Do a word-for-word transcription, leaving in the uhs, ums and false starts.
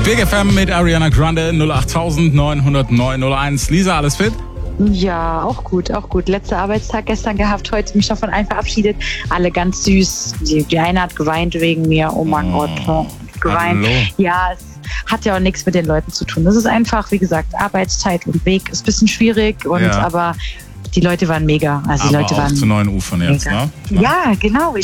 Big F M mit Ariana Grande null acht neun null neun null eins. Lisa, alles fit? Ja, auch gut, auch gut. Letzter Arbeitstag gestern gehabt, heute mich noch von allen verabschiedet. Alle ganz süß. Die, die eine hat geweint wegen mir. Oh mein oh, Gott, geweint. Hallo. Ja, es hat ja auch nichts mit den Leuten zu tun. Das ist einfach, wie gesagt, Arbeitszeit und Weg ist ein bisschen schwierig. Und ja. Aber die Leute waren mega. Also die aber Leute auch waren zu neuen Ufern jetzt, mega. Ne? Ja, genau.